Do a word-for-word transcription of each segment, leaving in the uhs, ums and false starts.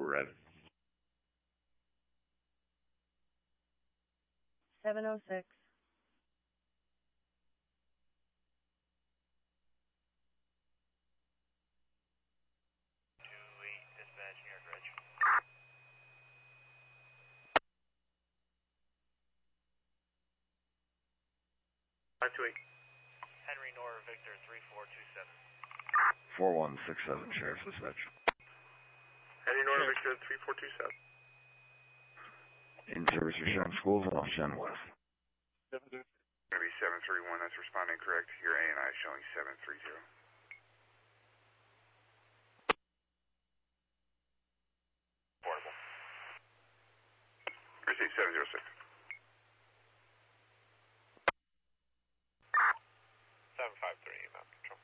red. seven oh six. two eight, dispatch New York Ridge. five two eight. Henry Nor Victor three four two seven. four one six seven, Sheriff's Dispatch. Henry Nor Victor three four two seven. In service for Shen Schools and off Shen West. Going to be seven three one, that's responding correct. Your A and I showing seven three zero. Portable. Receive seven zero six. seven five three, E M S Control.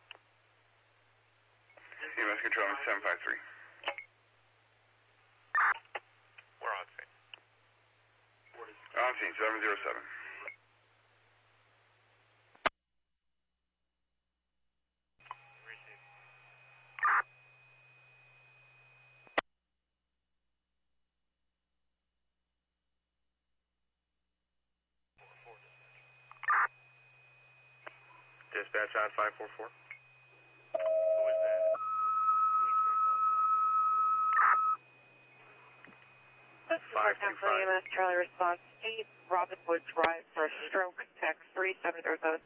E M S Control is seven five three. We're on scene. On scene, seven zero seven. Receive. four four, dispatch. Dispatch on five four four. Who is that? Queensbury call sign. five two five. E M S Charlie response eight, Robin Wood Drive for stroke text three seven zero seven.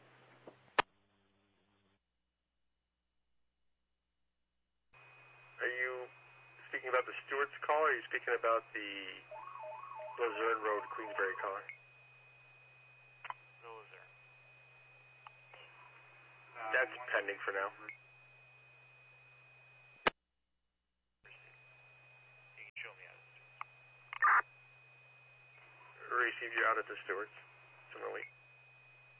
Are you speaking about the Stewart's call, or are you speaking about the Luzerne Road Queensbury caller? The Luzerne. That's pending for now. Receive. You can show me how to do it. Receive you out at the Stewart's. Similarly.